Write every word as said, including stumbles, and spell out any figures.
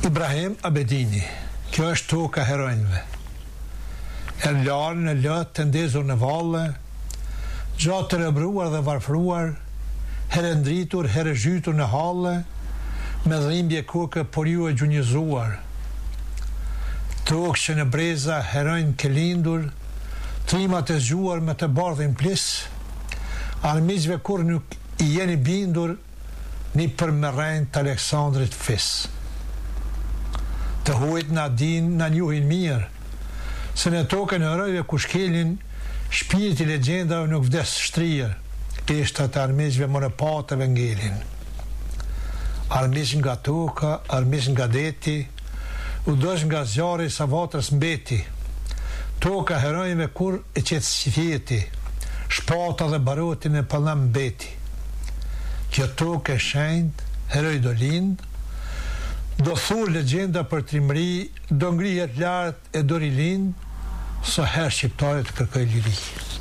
Ibrahim Abedini. Kjo është toka e heronjve. E larë në lëtë të ndezur në valle, gjatë të rëbruar dhe varfruar, herë ndritur, herë zhytur në halle, me dhimbje kokë por ju e gjunjëzuar. Tokë që në breza heronjë ke lindur, trimat e zgjuar me të bardhin plis, armiqve kur nuk i jeni bindur, një përmërrejnë të Aleksandrit Fis. Të hujt na din, na njuhin mirë, se në tokën e rëjve ku shkelin, shpirti legjendave nuk vdes shtrirë, ishtë të armiqve më në patëve ngelin. Armiq nga toka, armiq nga deti, u dosh nga zjarri sa vatrës mbeti, toka herojve kur e qetë si fjeti, shpata dhe barotin e pëllam mbeti. Kjo tokë e shenjt, heroj do lind, do thur legjenda për trimëri, do ngrihet lart e do rilind, sa herë shqiptarit kërkoj liri.